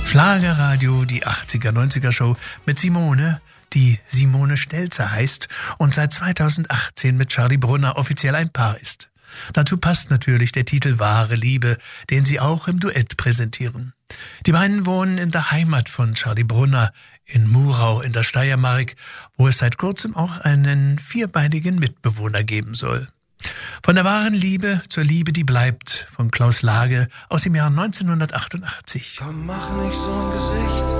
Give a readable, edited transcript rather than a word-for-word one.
Schlagerradio, die 80er-90er-Show mit Simone, die Simone Stelzer heißt und seit 2018 mit Charlie Brunner offiziell ein Paar ist. Dazu passt natürlich der Titel Wahre Liebe, den sie auch im Duett präsentieren. Die beiden wohnen in der Heimat von Charlie Brunner, in Murau in der Steiermark, wo es seit kurzem auch einen vierbeinigen Mitbewohner geben soll. Von der wahren Liebe zur Liebe, die bleibt, von Klaus Lage aus dem Jahr 1988. Komm, mach nicht so ein Gesicht,